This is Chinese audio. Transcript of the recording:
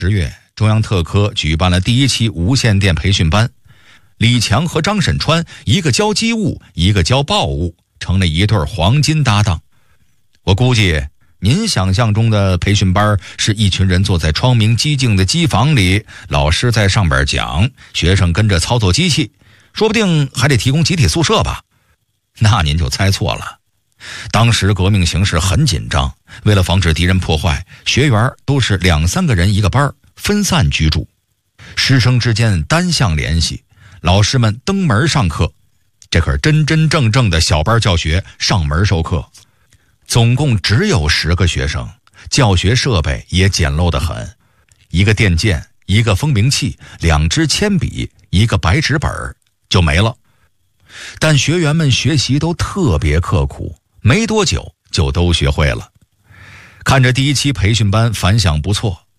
10月，中央特科举办了第一期无线电培训班，李强和张沈川一个教机务，一个教报务，成了一对黄金搭档。我估计您想象中的培训班是一群人坐在窗明几净的机房里，老师在上边讲，学生跟着操作机器，说不定还得提供集体宿舍吧？那您就猜错了。当时革命形势很紧张，为了防止敌人破坏，学员都是2、3个人一个班，分散居住，师生之间单向联系，老师们登门上课，这可是真真正正的小班教学，上门授课。总共只有10个学生，教学设备也简陋得很，一个电键，一个风鸣器，2支铅笔，一个白纸本就没了。但学员们学习都特别刻苦，没多久就都学会了。看着第一期培训班反响不错，